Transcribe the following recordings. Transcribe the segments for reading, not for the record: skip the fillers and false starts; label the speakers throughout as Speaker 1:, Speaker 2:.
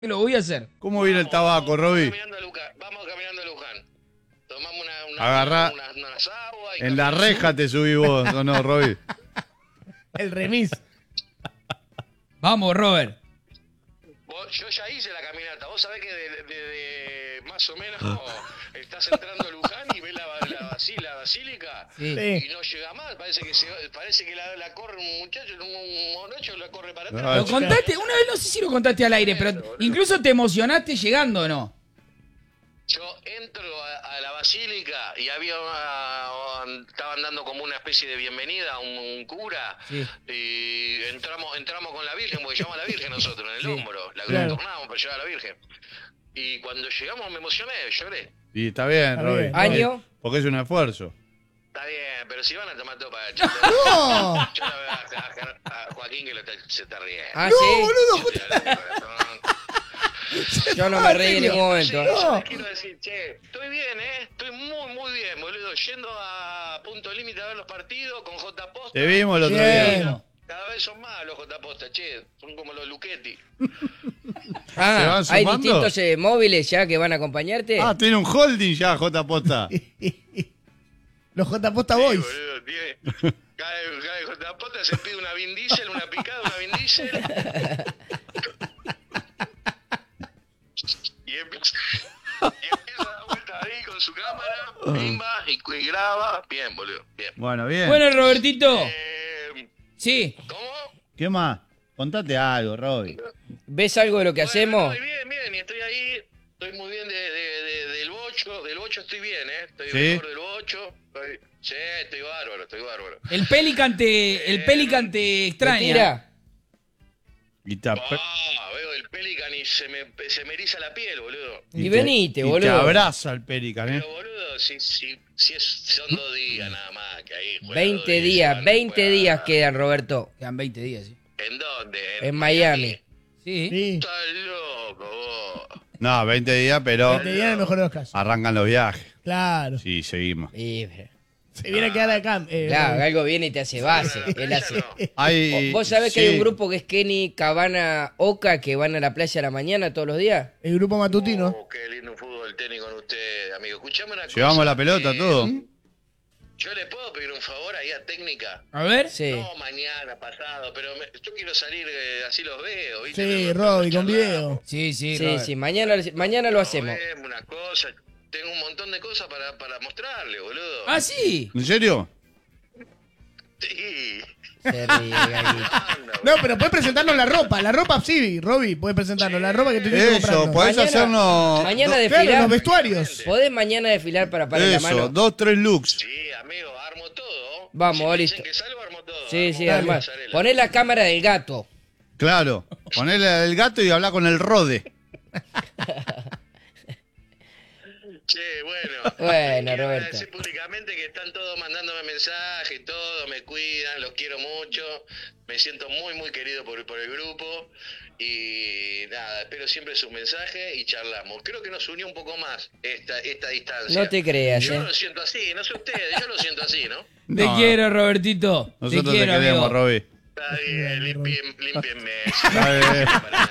Speaker 1: Lo voy a hacer.
Speaker 2: ¿Cómo viene el tabaco, Roby?
Speaker 3: Vamos caminando a Luján. Tomamos
Speaker 2: Agarrá.
Speaker 3: unas aguas y
Speaker 2: En la reja te subí vos, ¿o no, Roby?
Speaker 4: El remis.
Speaker 1: Vamos, Robert.
Speaker 3: Yo ya hice la caminata. Vos sabés que de más o menos estás entrando a Luján y ves la basílica
Speaker 1: Sí.
Speaker 4: Sí.
Speaker 3: y no llega más. Parece que la corre un muchacho, un monocho la corre para
Speaker 2: Ah,
Speaker 3: atrás.
Speaker 1: Lo contaste, una vez no sé si lo contaste al aire, pero incluso te emocionaste llegando, ¿o no?
Speaker 3: Yo entro a la basílica y estaban dando como una especie de bienvenida a un cura.
Speaker 1: Sí.
Speaker 3: Y entramos con la Virgen, porque llevamos a la Virgen nosotros en el
Speaker 1: Sí.
Speaker 3: hombro. La
Speaker 4: Claro.
Speaker 3: tornábamos para llevar a la Virgen. Y cuando llegamos me emocioné, lloré.
Speaker 2: Y está bien,
Speaker 4: Está
Speaker 2: Roby.
Speaker 4: bien.
Speaker 5: ¿Año?
Speaker 2: Porque es un esfuerzo.
Speaker 3: Está bien, pero si van a tomar todo para
Speaker 4: ¡No!
Speaker 3: Yo la veo a Joaquín que se está riendo.
Speaker 5: Ah,
Speaker 4: ¡No,
Speaker 5: sí.
Speaker 4: boludo!
Speaker 3: Yo te hablo, corazón.
Speaker 5: Yo no me reí en ningún
Speaker 3: Sí,
Speaker 5: momento.
Speaker 3: yo les quiero decir, che, estoy bien, estoy muy bien, boludo. Yendo a Punto Límite a ver los partidos con J. Posta.
Speaker 2: Te vimos el otro
Speaker 4: Bien.
Speaker 2: día.
Speaker 3: Cada vez son más los J. Posta, che. Son como los Luchetti.
Speaker 2: ¿Se
Speaker 5: Ah,
Speaker 2: van
Speaker 5: hay
Speaker 2: sumando?
Speaker 5: distintos móviles ya que van a acompañarte.
Speaker 2: Ah, tiene un holding ya, J. Posta.
Speaker 4: Los J Posta
Speaker 3: Sí,
Speaker 4: Boys.
Speaker 3: boludo, cada J. Posta se pide una Vin Diesel, una picada, una Vin Diesel. Y empieza a dar vuelta ahí con su cámara, pimba, y graba. Bien, boludo, bien.
Speaker 2: Bueno, bien.
Speaker 1: Bueno, Robertito. Sí.
Speaker 3: ¿Cómo?
Speaker 2: ¿Qué más? Contate algo, Roby.
Speaker 5: ¿Ves algo de lo que hacemos?
Speaker 3: Estoy bien, y estoy ahí, estoy muy bien del bocho estoy bien, estoy
Speaker 2: ¿Sí?
Speaker 3: mejor del bocho, sí, estoy bárbaro.
Speaker 1: El Pelican te extraña.
Speaker 5: Mentira.
Speaker 2: Y te,
Speaker 3: Veo el Pelican y se me eriza la piel, boludo.
Speaker 5: Y venite,
Speaker 2: y te
Speaker 5: boludo.
Speaker 2: abraza el Pelican,
Speaker 3: Pero boludo, son 2 días nada más que ahí juega
Speaker 5: 20
Speaker 3: 2 días,
Speaker 5: días,
Speaker 3: no
Speaker 5: 20
Speaker 3: juega
Speaker 5: días
Speaker 3: nada.
Speaker 5: quedan, Roberto.
Speaker 1: Quedan 20 días, sí.
Speaker 3: ¿En dónde?
Speaker 5: En Miami.
Speaker 1: Sí.
Speaker 4: Sí.
Speaker 3: Estás loco, vos.
Speaker 2: No, 20 días, pero
Speaker 4: 20 días en el mejor de los casos.
Speaker 2: arrancan los viajes.
Speaker 4: Claro.
Speaker 2: Sí, seguimos.
Speaker 4: Se viene a quedar acá.
Speaker 5: Claro, algo viene y te hace base. Él hace.
Speaker 2: Hay,
Speaker 5: ¿Vos sabés que
Speaker 2: sí.
Speaker 5: hay un grupo que es Kenny, Cabana, Oca que van a la playa a la mañana todos los días?
Speaker 4: El grupo matutino.
Speaker 3: Oh, qué lindo fútbol tenis con usted, amigo. Escuchame una cosa.
Speaker 2: Llevamos la pelota, todo.
Speaker 3: Yo le puedo pedir un favor ahí a técnica.
Speaker 1: A ver.
Speaker 5: Sí.
Speaker 3: No, mañana, pasado, pero yo quiero salir, así los veo, ¿viste?
Speaker 4: Sí,
Speaker 3: Pero
Speaker 4: Roby, con
Speaker 3: charlamos,
Speaker 4: video.
Speaker 1: Sí, sí,
Speaker 5: Sí,
Speaker 1: Robert.
Speaker 5: sí, mañana lo hacemos.
Speaker 3: vemos una cosa. Tengo un montón de cosas para mostrarle, boludo.
Speaker 1: Ah, sí.
Speaker 2: ¿En serio?
Speaker 3: Sí.
Speaker 5: Se ríe, Gaguito.
Speaker 3: Anda,
Speaker 4: No, pero puedes presentarnos la ropa. La ropa sí, Roby. Puedes presentarnos la ropa que estoy
Speaker 2: Eso,
Speaker 4: comprando.
Speaker 2: podés
Speaker 5: Mañana-
Speaker 2: hacernos...
Speaker 5: Mañana
Speaker 4: Claro,
Speaker 5: desfilar.
Speaker 4: los vestuarios.
Speaker 5: ¿Podés mañana desfilar para la
Speaker 2: Eso,
Speaker 5: mano?
Speaker 2: 2, 3 looks.
Speaker 3: Sí, amigo, armo todo.
Speaker 5: Vamos,
Speaker 3: si me
Speaker 5: listo.
Speaker 3: dicen que salgo, armo todo.
Speaker 5: Sí,
Speaker 3: Armo
Speaker 5: sí,
Speaker 3: la
Speaker 5: además.
Speaker 3: pasarela.
Speaker 5: Poné la cámara del gato.
Speaker 2: Claro. Ponele el gato y habla con el rode.
Speaker 3: Che, bueno.
Speaker 5: Bueno,
Speaker 3: quiero
Speaker 5: Roberto.
Speaker 3: agradecer públicamente que están todos mandándome mensajes y todo, me cuidan, los quiero mucho. Me siento muy querido por el grupo. Y nada, espero siempre sus mensajes y charlamos. Creo que nos unió un poco más esta distancia.
Speaker 5: No te creas,
Speaker 3: Yo lo siento así, no sé ustedes, yo lo siento así, ¿no?
Speaker 1: Te
Speaker 2: No,
Speaker 1: quiero, Robertito.
Speaker 2: Nosotros
Speaker 1: te quiero,
Speaker 2: te queremos,
Speaker 1: amigo.
Speaker 2: Roby.
Speaker 3: Está bien, límpienme.
Speaker 2: Está bien.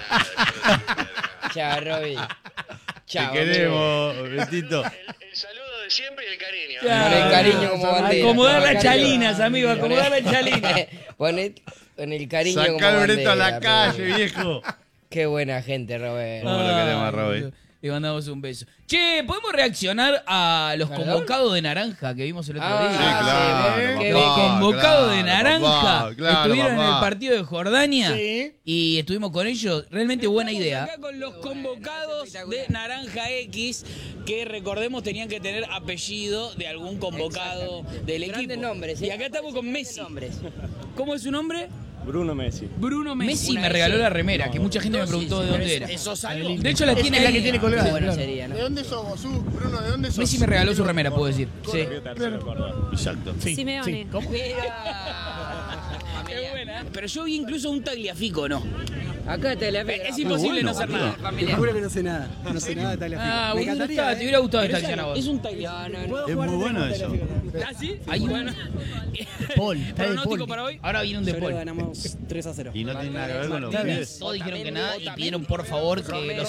Speaker 5: Chao, Roby.
Speaker 2: Te
Speaker 5: Chao.
Speaker 2: queremos, Betito.
Speaker 3: El saludo de siempre y el cariño.
Speaker 1: Ya.
Speaker 5: Con el cariño como bandera.
Speaker 1: Acomodar
Speaker 5: Con el
Speaker 1: las
Speaker 5: cariño.
Speaker 1: chalinas, amigo. Acomodar las chalinas.
Speaker 5: Poné con el cariño como
Speaker 2: Sacá el Breto a la
Speaker 5: bandera,
Speaker 2: calle,
Speaker 5: Roby.
Speaker 2: viejo.
Speaker 5: Qué buena gente, Roberto.
Speaker 2: ¿Cómo lo queremos, Roby?
Speaker 1: Le mandamos un beso. Che, ¿podemos reaccionar a los convocados de naranja que vimos el otro día?
Speaker 2: Sí, claro,
Speaker 5: qué
Speaker 1: Los
Speaker 2: papá,
Speaker 1: convocados de
Speaker 2: claro,
Speaker 1: naranja
Speaker 2: papá, claro,
Speaker 1: estuvieron en
Speaker 2: papá.
Speaker 1: el partido de Jordania
Speaker 4: Sí.
Speaker 1: y estuvimos con ellos. Realmente buena idea. Acá con los convocados de Naranja X, que recordemos tenían que tener apellido de algún convocado del equipo.
Speaker 5: Grandes nombres,
Speaker 1: Y acá estamos con Messi. ¿Cómo es su nombre?
Speaker 6: Bruno Messi.
Speaker 1: Bruno Messi
Speaker 5: Una
Speaker 1: me regaló
Speaker 5: S.
Speaker 1: la remera, que mucha gente me preguntó de dónde era. De hecho la
Speaker 4: Es
Speaker 1: tiene
Speaker 4: la
Speaker 1: ahí.
Speaker 4: que tiene colgada.
Speaker 5: Buena
Speaker 4: claro.
Speaker 5: sería, ¿no?
Speaker 7: ¿De dónde sos vos, Bruno? ¿De dónde sos?
Speaker 1: Messi me regaló su remera, puedo decir. Sí.
Speaker 6: Tercero, Córdoba.
Speaker 2: Exacto.
Speaker 4: Sí,
Speaker 8: Simeone.
Speaker 4: sí. ¿Cómo?
Speaker 1: Qué buena. Pero yo vi incluso un Tagliafico, ¿no?
Speaker 5: Acá te la
Speaker 1: Es imposible no ser nada.
Speaker 8: Te juro que no sé nada. No sé nada de Tagliafico. Me encantaría.
Speaker 1: Te hubiera gustado esta acción a vos.
Speaker 5: Es un Tagliafico.
Speaker 2: Es muy bueno eso.
Speaker 1: ¿Ah, sí?
Speaker 4: Hay un-
Speaker 1: Bueno.
Speaker 4: Paul, está de
Speaker 1: Pronóstico
Speaker 4: Paul.
Speaker 1: para hoy.
Speaker 4: Ahora viene un
Speaker 8: Yo
Speaker 4: de
Speaker 8: creo que
Speaker 4: Paul.
Speaker 8: ganamos 3-0.
Speaker 2: Y no tiene nada que ver con los
Speaker 4: Claro.
Speaker 2: pibes.
Speaker 1: Todos dijeron que nada y pidieron por favor que los